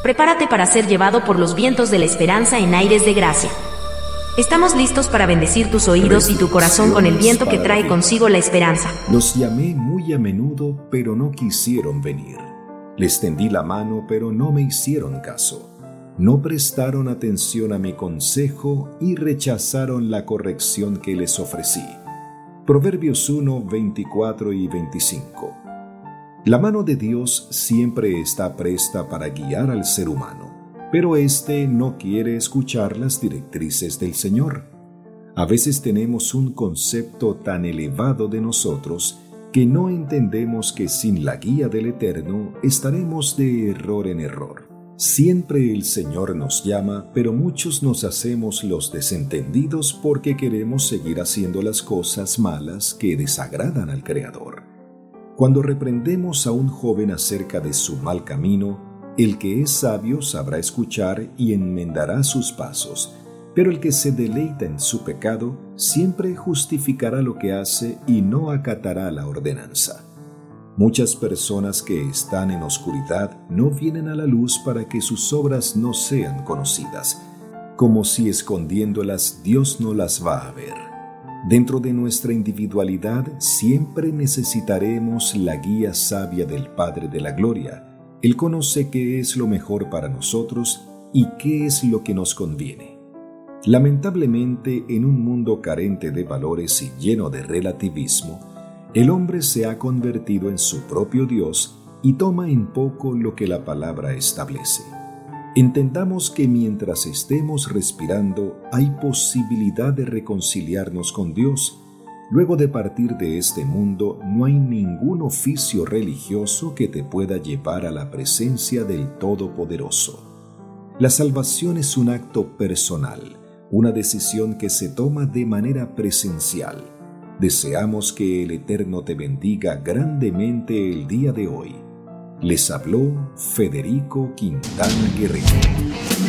Prepárate para ser llevado por los vientos de la esperanza en aires de gracia. Estamos listos para bendecir tus oídos y tu corazón con el viento que trae consigo la esperanza. Los llamé muy a menudo, pero no quisieron venir. Les tendí la mano, pero no me hicieron caso. No prestaron atención a mi consejo y rechazaron la corrección que les ofrecí. Proverbios 1, 24 y 25. La mano de Dios siempre está presta para guiar al ser humano, pero éste no quiere escuchar las directrices del Señor. A veces tenemos un concepto tan elevado de nosotros que no entendemos que sin la guía del Eterno estaremos de error en error. Siempre el Señor nos llama, pero muchos nos hacemos los desentendidos porque queremos seguir haciendo las cosas malas que desagradan al Creador. Cuando reprendemos a un joven acerca de su mal camino, el que es sabio sabrá escuchar y enmendará sus pasos, pero el que se deleita en su pecado siempre justificará lo que hace y no acatará la ordenanza. Muchas personas que están en oscuridad no vienen a la luz para que sus obras no sean conocidas, como si escondiéndolas Dios no las va a ver. Dentro de nuestra individualidad siempre necesitaremos la guía sabia del Padre de la Gloria. Él conoce qué es lo mejor para nosotros y qué es lo que nos conviene. Lamentablemente, en un mundo carente de valores y lleno de relativismo, el hombre se ha convertido en su propio Dios y toma en poco lo que la palabra establece. Entendamos que mientras estemos respirando hay posibilidad de reconciliarnos con Dios. Luego de partir de este mundo no hay ningún oficio religioso que te pueda llevar a la presencia del Todopoderoso. La salvación es un acto personal, una decisión que se toma de manera presencial. Deseamos que el Eterno te bendiga grandemente el día de hoy. Les habló Federico Quintana Guerrero.